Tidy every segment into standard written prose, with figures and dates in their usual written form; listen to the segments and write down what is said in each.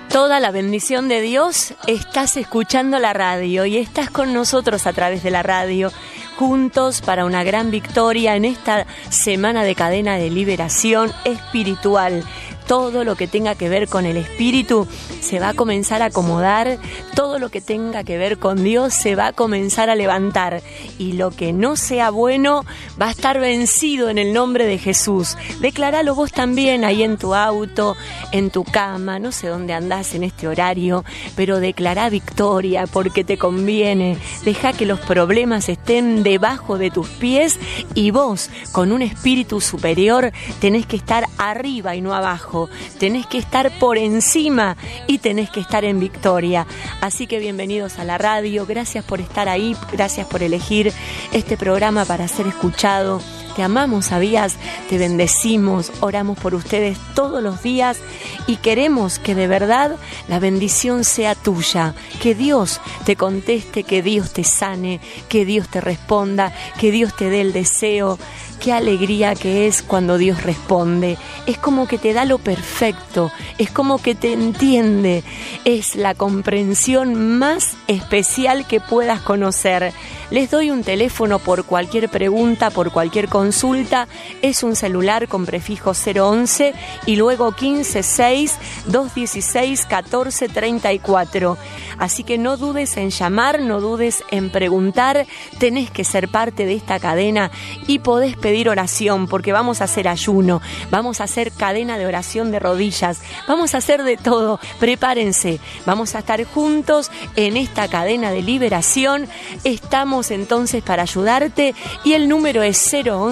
Toda la bendición de Dios, estás escuchando la radio y estás con nosotros a través de la radio, juntos para una gran victoria en esta semana de cadena de liberación espiritual. Todo lo que tenga que ver con el espíritu se va a comenzar a acomodar, todo lo que tenga que ver con Dios se va a comenzar a levantar y lo que no sea bueno va a estar vencido en el nombre de Jesús. Declaralo vos también ahí en tu auto, en tu cama, no sé dónde andás en este horario, pero declará victoria porque te conviene. Deja que los problemas estén debajo de tus pies y vos, con un espíritu superior, tenés que estar arriba y no abajo. Tenés que estar por encima y tenés que estar en victoria. Así que bienvenidos a la radio, gracias por estar ahí, gracias por elegir este programa para ser escuchado. Te amamos, ¿sabías? Te bendecimos, oramos por ustedes todos los días y queremos que de verdad la bendición sea tuya, que Dios te conteste, que Dios te sane, que Dios te responda, que Dios te dé el deseo. Qué alegría que es cuando Dios responde. Es como que te da lo perfecto, es como que te entiende. Es la comprensión más especial que puedas conocer. Les doy un teléfono por cualquier pregunta, por cualquier consulta. Es un celular con prefijo 011 y luego 156-216-1434. Así que no dudes en llamar, no dudes en preguntar. Tenés que ser parte de esta cadena y podés pedir oración porque vamos a hacer ayuno, vamos a hacer cadena de oración de rodillas, vamos a hacer de todo. Prepárense, vamos a estar juntos en esta cadena de liberación. Estamos entonces para ayudarte y el número es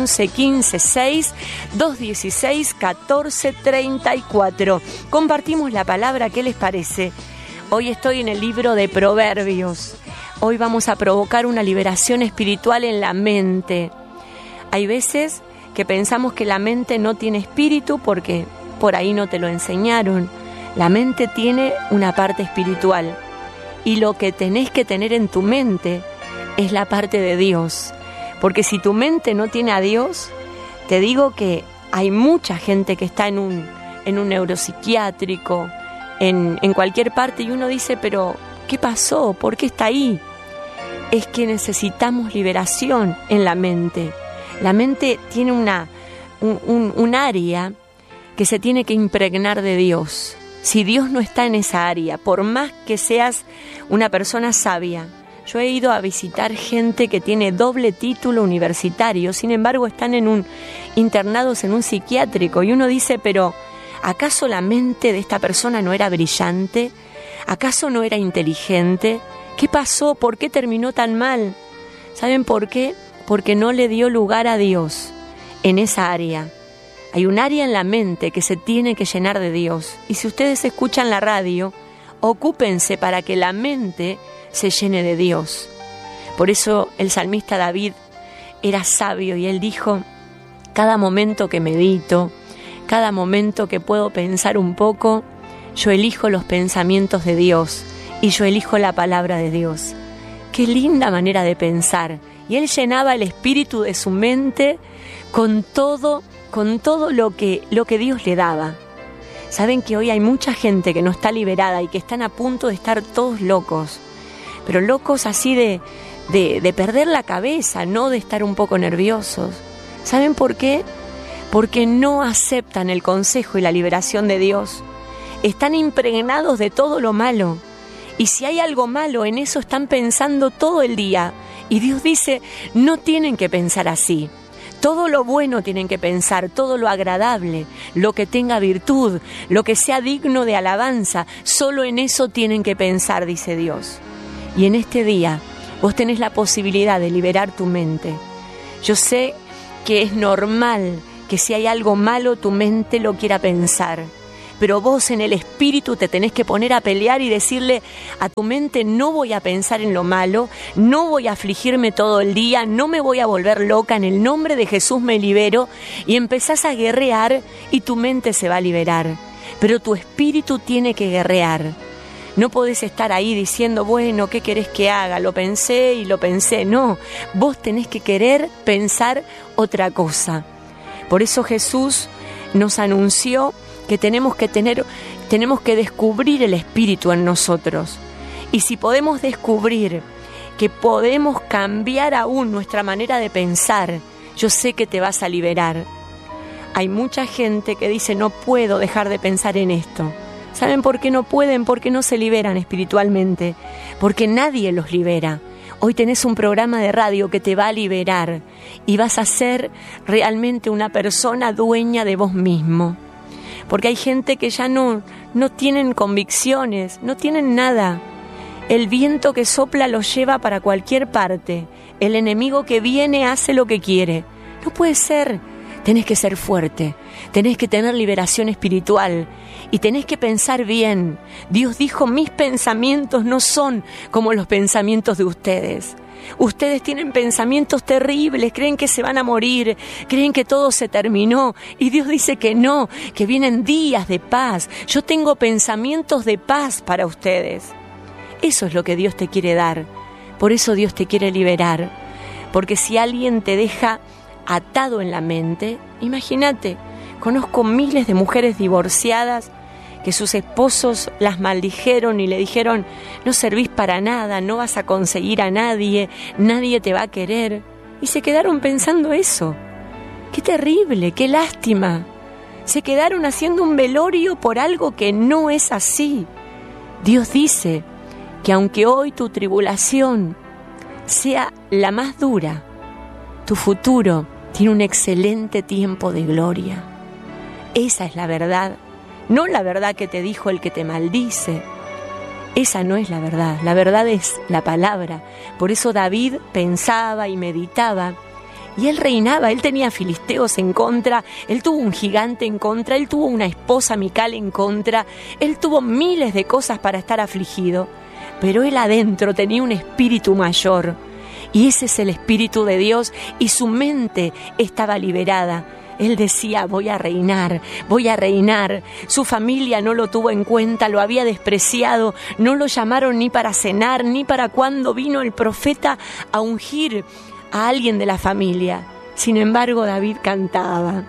011-15-6-216-1434. Compartimos la palabra, ¿qué les parece? Hoy estoy en el libro de Proverbios. Hoy vamos a provocar una liberación espiritual en la mente. Hay veces que pensamos que la mente no tiene espíritu porque por ahí no te lo enseñaron. La mente tiene una parte espiritual y lo que tenés que tener en tu mente es la parte de Dios. Porque si tu mente no tiene a Dios, te digo que hay mucha gente que está en un neuropsiquiátrico, en cualquier parte y uno dice, pero ¿qué pasó? ¿Por qué está ahí? Es que necesitamos liberación en la mente. La mente tiene un área que se tiene que impregnar de Dios. Si Dios no está en esa área, por más que seas una persona sabia, yo he ido a visitar gente que tiene doble título universitario, sin embargo están internados en un psiquiátrico y uno dice, pero ¿acaso la mente de esta persona no era brillante? ¿Acaso no era inteligente? ¿Qué pasó? ¿Por qué terminó tan mal? ¿Saben por qué? Porque no le dio lugar a Dios en esa área. Hay un área en la mente que se tiene que llenar de Dios. Y si ustedes escuchan la radio, ocúpense para que la mente se llene de Dios. Por eso el salmista David era sabio y él dijo, cada momento que medito, cada momento que puedo pensar un poco, yo elijo los pensamientos de Dios y yo elijo la palabra de Dios. Qué linda manera de pensar. Y él llenaba el espíritu de su mente con todo lo que Dios le daba. Saben que hoy hay mucha gente que no está liberada y que están a punto de estar todos locos, pero locos así de perder la cabeza, no de estar un poco nerviosos. ¿Saben por qué? Porque no aceptan el consejo y la liberación de Dios. Están impregnados de todo lo malo. Y si hay algo malo, en eso están pensando todo el día. Y Dios dice, no tienen que pensar así. Todo lo bueno tienen que pensar, todo lo agradable, lo que tenga virtud, lo que sea digno de alabanza. Solo en eso tienen que pensar, dice Dios. Y en este día, vos tenés la posibilidad de liberar tu mente. Yo sé que es normal que si hay algo malo, tu mente lo quiera pensar. Pero vos en el espíritu te tenés que poner a pelear y decirle a tu mente, no voy a pensar en lo malo, no voy a afligirme todo el día, no me voy a volver loca, en el nombre de Jesús me libero, y empezás a guerrear y tu mente se va a liberar. Pero tu espíritu tiene que guerrear. No podés estar ahí diciendo, bueno, ¿qué querés que haga? Lo pensé y lo pensé. No, vos tenés que querer pensar otra cosa. Por eso Jesús nos anunció que tenemos que tener Tenemos que descubrir el Espíritu en nosotros. Y si podemos descubrir que podemos cambiar aún nuestra manera de pensar, yo sé que te vas a liberar. Hay mucha gente que dice, no puedo dejar de pensar en esto. ¿Saben por qué no pueden? Porque no se liberan espiritualmente. Porque nadie los libera. Hoy tenés un programa de radio que te va a liberar y vas a ser realmente una persona dueña de vos mismo. Porque hay gente que ya no tienen convicciones, no tienen nada. El viento que sopla los lleva para cualquier parte. El enemigo que viene hace lo que quiere. No puede ser. Tenés que ser fuerte, tenés que tener liberación espiritual y tenés que pensar bien. Dios dijo, mis pensamientos no son como los pensamientos de ustedes. Ustedes tienen pensamientos terribles, creen que se van a morir, creen que todo se terminó y Dios dice que no, que vienen días de paz. Yo tengo pensamientos de paz para ustedes. Eso es lo que Dios te quiere dar, por eso Dios te quiere liberar, porque si alguien te deja atado en la mente, imagínate, conozco miles de mujeres divorciadas que sus esposos las maldijeron y le dijeron, no servís para nada, no vas a conseguir a nadie, nadie te va a querer, y se quedaron pensando eso. ¡Qué terrible, qué lástima! Se quedaron haciendo un velorio por algo que no es así. Dios dice que aunque hoy tu tribulación sea la más dura, tu futuro tiene un excelente tiempo de gloria. Esa es la verdad, no la verdad que te dijo el que te maldice. Esa no es la verdad es la palabra. Por eso David pensaba y meditaba, y él reinaba, él tenía filisteos en contra, él tuvo un gigante en contra, él tuvo una esposa Mical en contra, él tuvo miles de cosas para estar afligido, pero él adentro tenía un espíritu mayor. Y ese es el Espíritu de Dios y su mente estaba liberada. Él decía, voy a reinar. Su familia no lo tuvo en cuenta, lo había despreciado, no lo llamaron ni para cenar, ni para cuando vino el profeta a ungir a alguien de la familia. Sin embargo, David cantaba.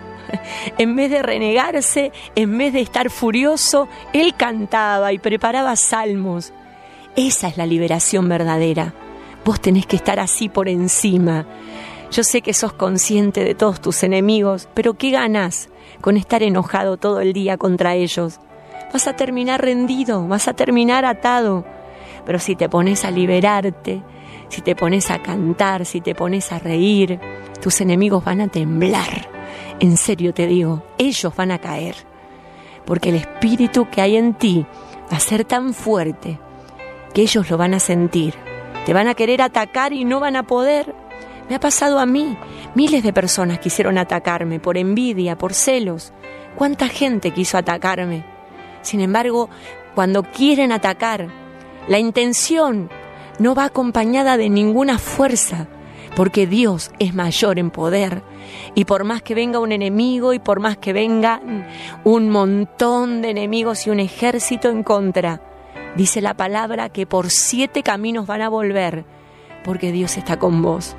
En vez de renegarse, en vez de estar furioso, él cantaba y preparaba salmos. Esa es la liberación verdadera. Vos tenés que estar así por encima. Yo sé que sos consciente de todos tus enemigos, pero ¿qué ganás con estar enojado todo el día contra ellos? Vas a terminar rendido, vas a terminar atado. Pero si te pones a liberarte, si te pones a cantar, si te pones a reír, tus enemigos van a temblar. En serio te digo, ellos van a caer. Porque el espíritu que hay en ti va a ser tan fuerte que ellos lo van a sentir. Te van a querer atacar y no van a poder. Me ha pasado a mí. Miles de personas quisieron atacarme por envidia, por celos. ¿Cuánta gente quiso atacarme? Sin embargo, cuando quieren atacar, la intención no va acompañada de ninguna fuerza, porque Dios es mayor en poder. Y por más que venga un enemigo y por más que venga un montón de enemigos y un ejército en contra, dice la palabra que por 7 caminos van a volver, porque Dios está con vos.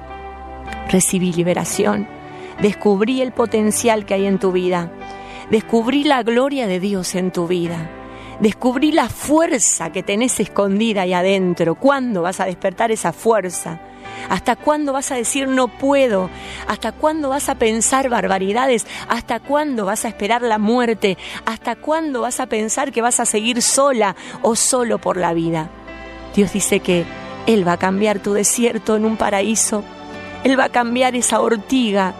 Recibí liberación, descubrí el potencial que hay en tu vida, descubrí la gloria de Dios en tu vida, descubrí la fuerza que tenés escondida ahí adentro. ¿Cuándo vas a despertar esa fuerza? ¿Hasta cuándo vas a decir no puedo? ¿Hasta cuándo vas a pensar barbaridades? ¿Hasta cuándo vas a esperar la muerte? ¿Hasta cuándo vas a pensar que vas a seguir sola o solo por la vida? Dios dice que Él va a cambiar tu desierto en un paraíso. Él va a cambiar esa ortiga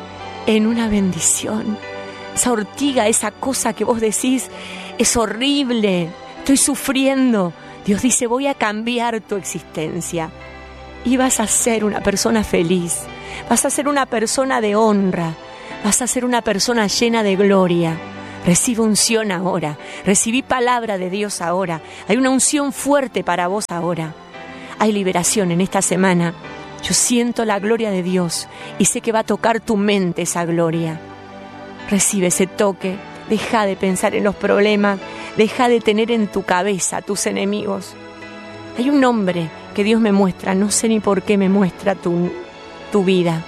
en una bendición. Esa ortiga, esa cosa que vos decís, es horrible, estoy sufriendo. Dios dice, voy a cambiar tu existencia. Y vas a ser una persona feliz, vas a ser una persona de honra, vas a ser una persona llena de gloria. Recibe unción ahora, recibí palabra de Dios ahora. Hay una unción fuerte para vos ahora. Hay liberación en esta semana. Yo siento la gloria de Dios y sé que va a tocar tu mente esa gloria. Recibe ese toque, deja de pensar en los problemas, deja de tener en tu cabeza a tus enemigos. Hay un hombre que Dios me muestra, no sé ni por qué me muestra tu vida.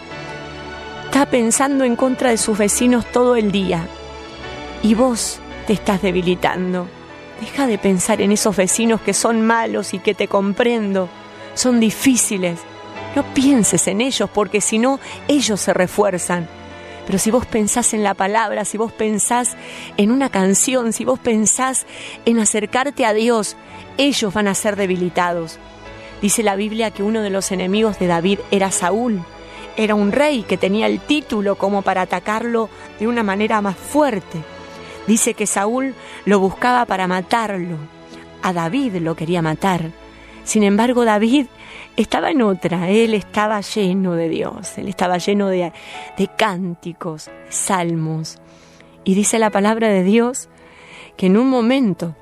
Está pensando en contra de sus vecinos todo el día y vos te estás debilitando. Deja de pensar en esos vecinos que son malos y que te comprendo, son difíciles. No pienses en ellos porque si no, ellos se refuerzan. Pero si vos pensás en la palabra, si vos pensás en una canción, si vos pensás en acercarte a Dios, ellos van a ser debilitados. Dice la Biblia que uno de los enemigos de David era Saúl. Era un rey que tenía el título como para atacarlo de una manera más fuerte. Dice que Saúl lo buscaba para matarlo. A David lo quería matar. Sin embargo, David estaba en otra. Él estaba lleno de Dios. Él estaba lleno de cánticos, salmos. Y dice la palabra de Dios que en un momento,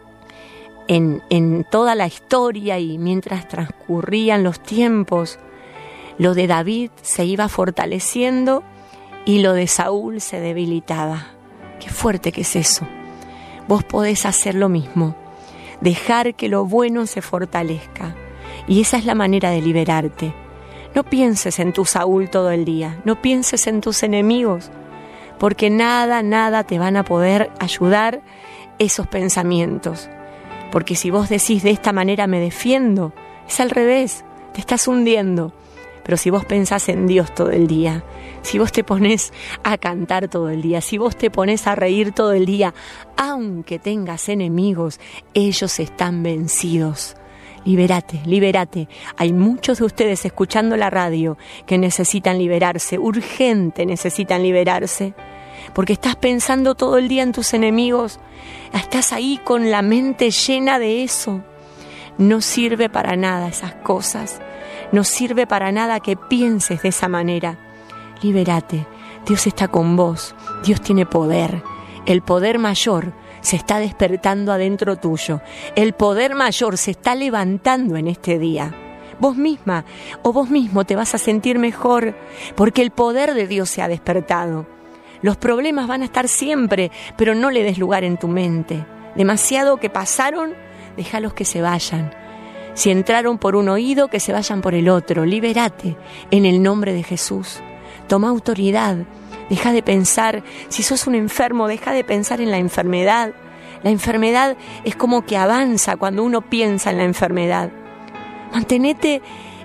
en toda la historia y mientras transcurrían los tiempos, lo de David se iba fortaleciendo y lo de Saúl se debilitaba. Qué fuerte que es eso. Vos podés hacer lo mismo, dejar que lo bueno se fortalezca. Y esa es la manera de liberarte. No pienses en tu Saúl todo el día, no pienses en tus enemigos, porque nada te van a poder ayudar esos pensamientos. Porque si vos decís de esta manera me defiendo, es al revés, te estás hundiendo. Pero si vos pensás en Dios todo el día, si vos te pones a cantar todo el día, si vos te pones a reír todo el día, aunque tengas enemigos, ellos están vencidos. Libérate. Hay muchos de ustedes escuchando la radio que necesitan liberarse, urgente necesitan liberarse. Porque estás pensando todo el día en tus enemigos, estás ahí con la mente llena de eso. No sirve para nada esas cosas. No sirve para nada que pienses de esa manera. Libérate. Dios está con vos. Dios tiene poder. El poder mayor se está despertando adentro tuyo. El poder mayor se está levantando en este día. Vos misma o vos mismo te vas a sentir mejor porque el poder de Dios se ha despertado. Los problemas van a estar siempre, pero no le des lugar en tu mente. Demasiado que pasaron, déjalos que se vayan. Si entraron por un oído, que se vayan por el otro. Libérate en el nombre de Jesús. Toma autoridad. Deja de pensar, si sos un enfermo, deja de pensar en la enfermedad. La enfermedad es como que avanza cuando uno piensa en la enfermedad. Mantenete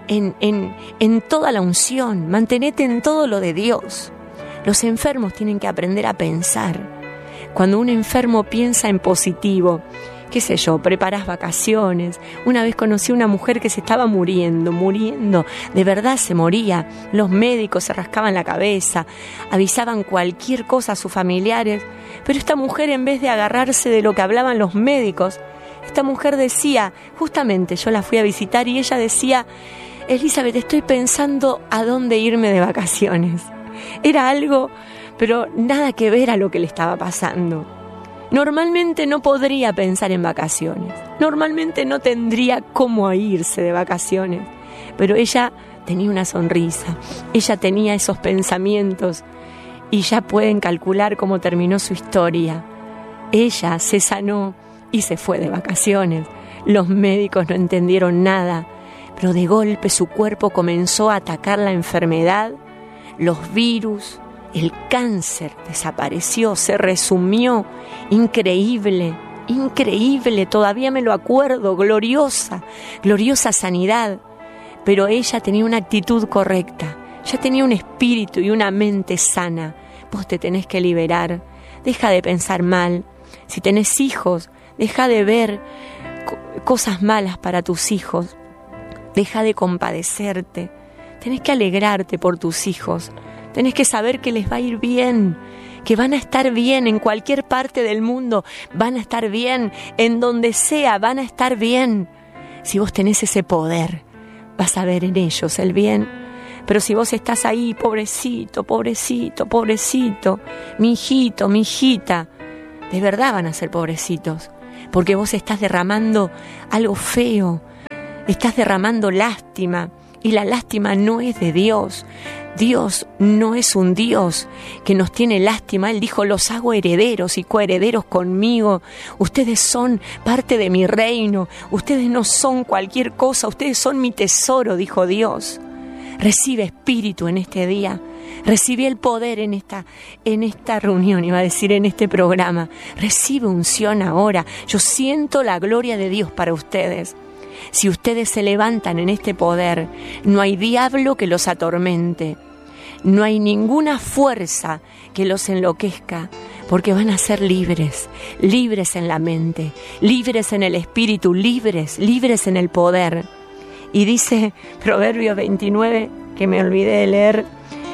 en toda la unción, mantenete en todo lo de Dios. Los enfermos tienen que aprender a pensar. Cuando un enfermo piensa en positivo, qué sé yo, preparás vacaciones. Una vez conocí a una mujer que se estaba muriendo, de verdad se moría. Los médicos se rascaban la cabeza, avisaban cualquier cosa a sus familiares, pero esta mujer, en vez de agarrarse de lo que hablaban los médicos, esta mujer decía, justamente yo la fui a visitar y ella decía, Elizabeth, estoy pensando a dónde irme de vacaciones. Era algo, pero nada que ver a lo que le estaba pasando. Normalmente no podría pensar en vacaciones. Normalmente no tendría cómo irse de vacaciones. Pero ella tenía una sonrisa. Ella tenía esos pensamientos. Y ya pueden calcular cómo terminó su historia. Ella se sanó y se fue de vacaciones. Los médicos no entendieron nada. Pero de golpe su cuerpo comenzó a atacar la enfermedad, los virus. El cáncer desapareció, se resumió. Increíble, todavía me lo acuerdo, gloriosa sanidad. Pero ella tenía una actitud correcta, ya tenía un espíritu y una mente sana. Vos te tenés que liberar, deja de pensar mal. Si tenés hijos, deja de ver cosas malas para tus hijos, deja de compadecerte, tenés que alegrarte por tus hijos. Tenés que saber que les va a ir bien, que van a estar bien en cualquier parte del mundo, van a estar bien, en donde sea van a estar bien. Si vos tenés ese poder, vas a ver en ellos el bien. Pero si vos estás ahí, pobrecito, mi hijito, mi hijita, de verdad van a ser pobrecitos, porque vos estás derramando algo feo, estás derramando lástima, y la lástima no es de Dios. Dios no es un Dios que nos tiene lástima. Él dijo, los hago herederos y coherederos conmigo. Ustedes son parte de mi reino. Ustedes no son cualquier cosa. Ustedes son mi tesoro, dijo Dios. Recibe espíritu en este día. Recibí el poder en esta reunión, iba a decir, en este programa. Recibe unción ahora. Yo siento la gloria de Dios para ustedes. Si ustedes se levantan en este poder, no hay diablo que los atormente. No hay ninguna fuerza que los enloquezca, porque van a ser libres, libres en la mente, libres en el espíritu, libres en el poder. Y dice Proverbios 29, que me olvidé de leer,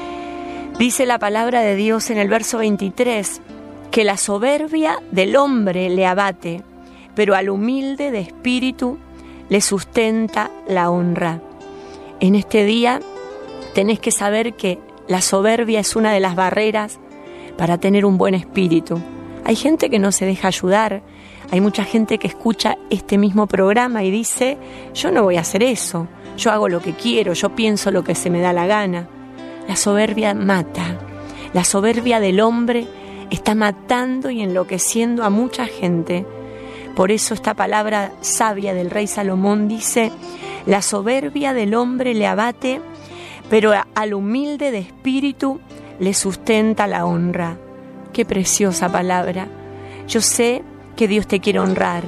dice la palabra de Dios en el verso 23, que la soberbia del hombre le abate, pero al humilde de espíritu le sustenta la honra. En este día tenés que saber que la soberbia es una de las barreras para tener un buen espíritu. Hay gente que no se deja ayudar, hay mucha gente que escucha este mismo programa y dice, yo no voy a hacer eso, yo hago lo que quiero, yo pienso lo que se me da la gana. La soberbia mata, la soberbia del hombre está matando y enloqueciendo a mucha gente. Por eso esta palabra sabia del rey Salomón dice, la soberbia del hombre le abate, pero al humilde de espíritu le sustenta la honra. Qué preciosa palabra. Yo sé que Dios te quiere honrar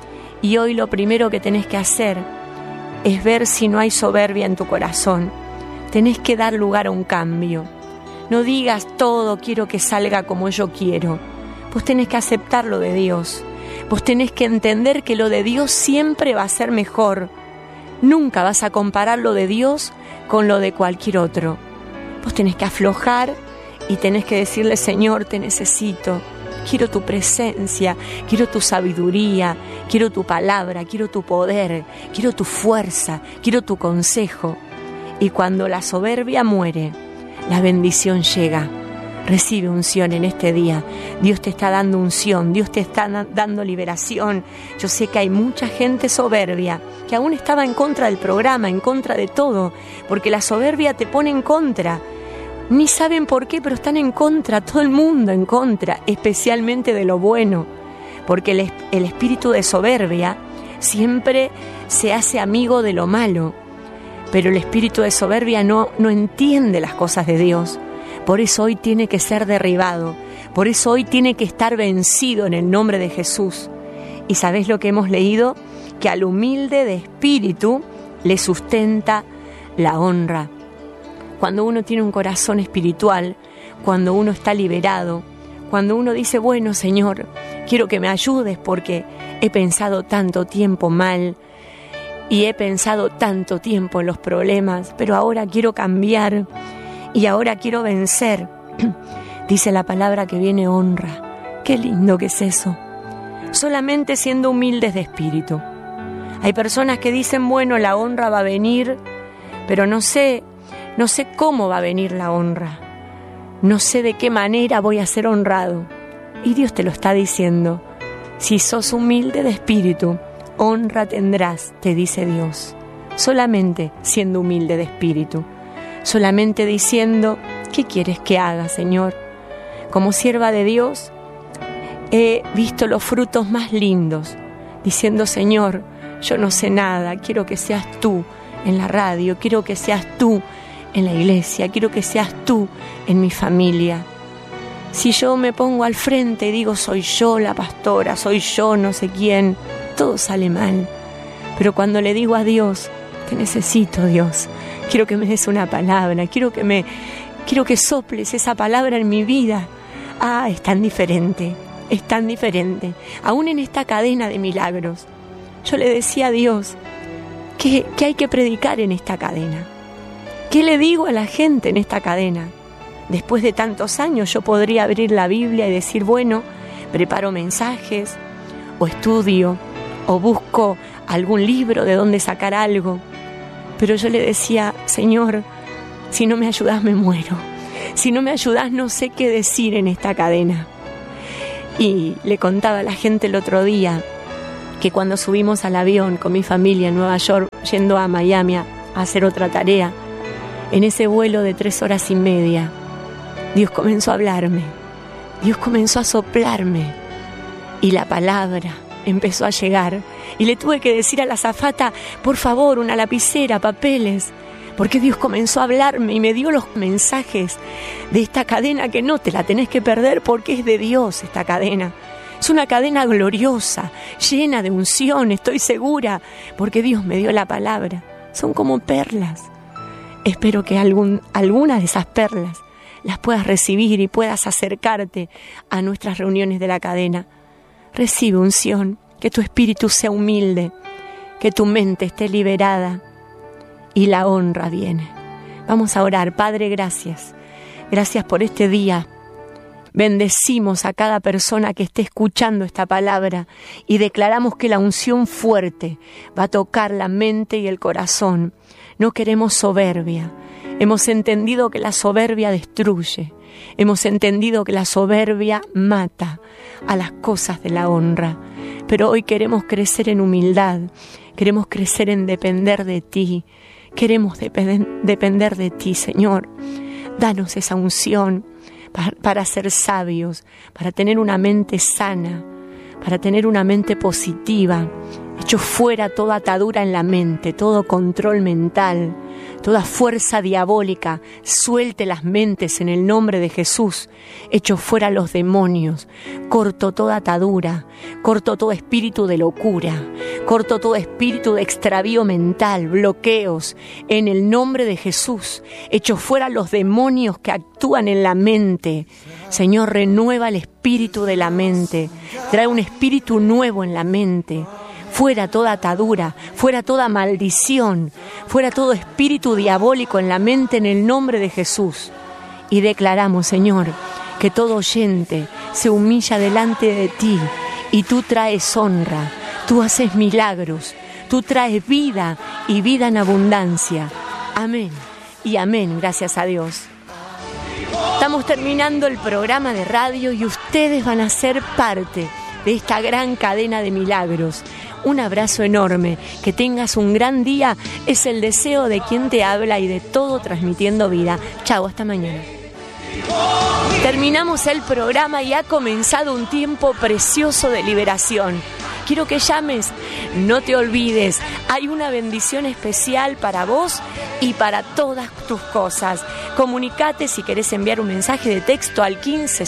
y hoy lo primero que tenés que hacer es ver si no hay soberbia en tu corazón. Tenés que dar lugar a un cambio. No digas todo quiero que salga como yo quiero. Vos tenés que aceptar lo de Dios. Vos tenés que entender que lo de Dios siempre va a ser mejor. Nunca vas a comparar lo de Dios con lo de cualquier otro. Vos tenés que aflojar y tenés que decirle, Señor, te necesito. Quiero tu presencia, quiero tu sabiduría, quiero tu palabra, quiero tu poder, quiero tu fuerza, quiero tu consejo. Y cuando la soberbia muere, la bendición llega. Recibe unción en este día. Dios te está dando unción, Dios te está dando liberación. Yo sé que hay mucha gente soberbia que aún estaba en contra del programa, en contra de todo, porque la soberbia te pone en contra. Ni saben por qué, pero están en contra, todo el mundo en contra, especialmente de lo bueno, porque el espíritu de soberbia siempre se hace amigo de lo malo, pero el espíritu de soberbia no entiende las cosas de Dios. Por eso hoy tiene que ser derribado, por eso hoy tiene que estar vencido en el nombre de Jesús. ¿Y sabés lo que hemos leído? Que al humilde de espíritu le sustenta la honra. Cuando uno tiene un corazón espiritual, cuando uno está liberado, cuando uno dice, bueno, Señor, quiero que me ayudes porque he pensado tanto tiempo mal y he pensado tanto tiempo en los problemas, pero ahora quiero cambiar y ahora quiero vencer. Dice la palabra que viene honra. Qué lindo que es eso. Solamente siendo humildes de espíritu. Hay personas que dicen, bueno, la honra va a venir, pero no sé cómo va a venir la honra. No sé de qué manera voy a ser honrado. Y Dios te lo está diciendo. Si sos humilde de espíritu, honra tendrás, te dice Dios. Solamente siendo humilde de espíritu. Solamente diciendo, ¿qué quieres que haga, Señor? Como sierva de Dios, he visto los frutos más lindos, diciendo, Señor, yo no sé nada, quiero que seas tú en la radio, quiero que seas tú en la iglesia, quiero que seas tú en mi familia. Si yo me pongo al frente y digo, soy yo la pastora, soy yo no sé quién, todo sale mal. Pero cuando le digo a Dios, te necesito, Dios, quiero que me des una palabra, quiero que soples esa palabra en mi vida. Ah, es tan diferente, aún en esta cadena de milagros. Yo le decía a Dios, ¿qué hay que predicar en esta cadena? ¿Qué le digo a la gente en esta cadena? Después de tantos años yo podría abrir la Biblia y decir, bueno, preparo mensajes, o estudio, o busco algún libro de donde sacar algo. Pero yo le decía, Señor, si no me ayudás me muero. Si no me ayudás no sé qué decir en esta cadena. Y le contaba a la gente el otro día que cuando subimos al avión con mi familia en Nueva York, yendo a Miami a hacer otra tarea, en ese vuelo de 3 horas y media, Dios comenzó a hablarme, Dios comenzó a soplarme y la palabra empezó a llegar. Y le tuve que decir a la azafata, por favor, una lapicera, papeles, porque Dios comenzó a hablarme y me dio los mensajes de esta cadena que no te la tenés que perder porque es de Dios esta cadena. Es una cadena gloriosa, llena de unción, estoy segura, porque Dios me dio la palabra. Son como perlas. Espero que alguna de esas perlas las puedas recibir y puedas acercarte a nuestras reuniones de la cadena. Recibe unción, que tu espíritu sea humilde, que tu mente esté liberada y la honra viene. Vamos a orar. Padre, gracias. Gracias por este día. Bendecimos a cada persona que esté escuchando esta palabra y declaramos que la unción fuerte va a tocar la mente y el corazón. No queremos soberbia. Hemos entendido que la soberbia destruye. Hemos entendido que la soberbia mata a las cosas de la honra. Pero hoy queremos crecer en humildad. Queremos crecer en depender de ti. Queremos depender de ti, Señor. Danos esa unción para ser sabios, para tener una mente sana, para tener una mente positiva. Echo fuera toda atadura en la mente, todo control mental, toda fuerza diabólica. Suelte las mentes en el nombre de Jesús. Echo fuera los demonios. Corto toda atadura. Corto todo espíritu de locura. Corto todo espíritu de extravío mental, bloqueos. En el nombre de Jesús. Echo fuera los demonios que actúan en la mente. Señor, renueva el espíritu de la mente. Trae un espíritu nuevo en la mente. Fuera toda atadura, fuera toda maldición, fuera todo espíritu diabólico en la mente en el nombre de Jesús. Y declaramos, Señor, que todo oyente se humilla delante de ti y tú traes honra, tú haces milagros, tú traes vida y vida en abundancia. Amén y amén, gracias a Dios. Estamos terminando el programa de radio y ustedes van a ser parte de esta gran cadena de milagros. Un abrazo enorme, que tengas un gran día, es el deseo de quien te habla y de todo transmitiendo vida. Chau, hasta mañana. Terminamos el programa y ha comenzado un tiempo precioso de liberación. Quiero que llames, no te olvides, hay una bendición especial para vos y para todas tus cosas. Comunicate si querés enviar un mensaje de texto al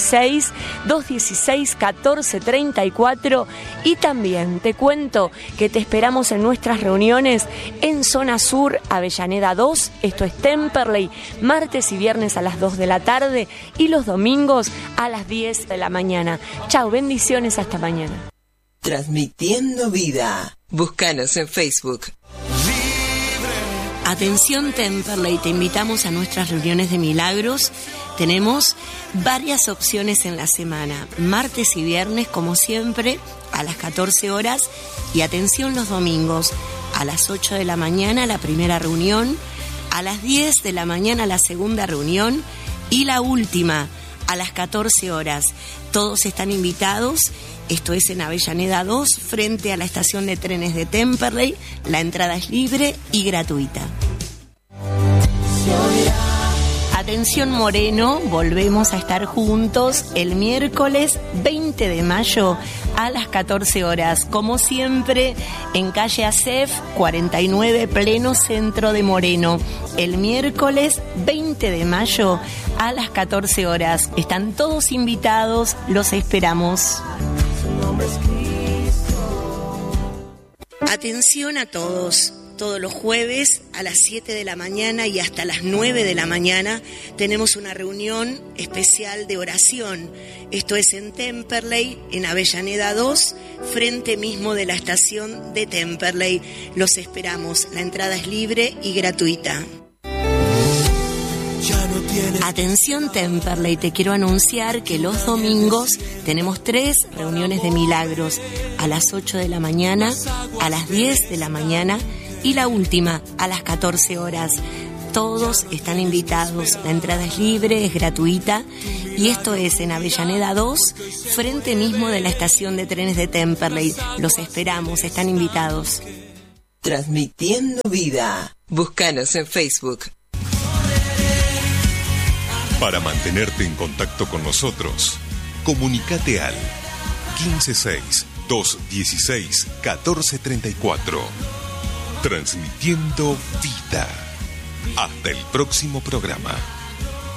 156-216-1434 y también te cuento que te esperamos en nuestras reuniones en Zona Sur, Avellaneda 2, esto es Temperley, martes y viernes a las 2 de la tarde y los domingos a las 10 de la mañana. Chau, bendiciones, hasta mañana. Transmitiendo vida. Búscanos en Facebook. Atención Temperley, te invitamos a nuestras reuniones de milagros. Tenemos varias opciones en la semana, martes y viernes como siempre a las 14 horas y atención los domingos a las 8 de la mañana la primera reunión, a las 10 de la mañana la segunda reunión y la última a las 14 horas. Todos están invitados. Esto es en Avellaneda 2, frente a la estación de trenes de Temperley. La entrada es libre y gratuita. Atención Moreno, volvemos a estar juntos el miércoles 20 de mayo a las 14 horas. Como siempre, en calle Acef 49, pleno centro de Moreno. El miércoles 20 de mayo a las 14 horas. Están todos invitados, los esperamos. Atención a todos. Todos los jueves a las 7 de la mañana y hasta las 9 de la mañana tenemos una reunión especial de oración. Esto es en Temperley, en Avellaneda 2, frente mismo de la estación de Temperley. Los esperamos. La entrada es libre y gratuita. Atención Temperley, te quiero anunciar que los domingos tenemos 3 reuniones de milagros. A las 8 de la mañana, a las 10 de la mañana y la última a las 14 horas. Todos están invitados, la entrada es libre, es gratuita y esto es en Avellaneda 2, frente mismo de la estación de trenes de Temperley. Los esperamos, están invitados. Transmitiendo vida. Búscanos en Facebook. Para mantenerte en contacto con nosotros, comunícate al 156-216-1434. Transmitiendo vida. Hasta el próximo programa.